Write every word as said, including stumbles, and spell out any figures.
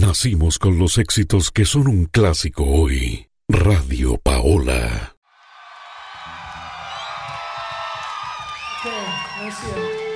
Nacimos con los éxitos que son un clásico hoy. Radio Paola. Okay, gracias.